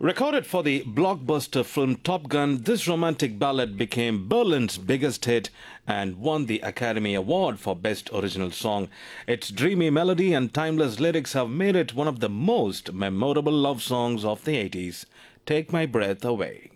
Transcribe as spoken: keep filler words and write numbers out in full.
Recorded for the blockbuster film Top Gun, this romantic ballad became Berlin's biggest hit and won the Academy Award for Best Original Song. Its dreamy melody and timeless lyrics have made it one of the most memorable love songs of the eighties. Take My Breath Away.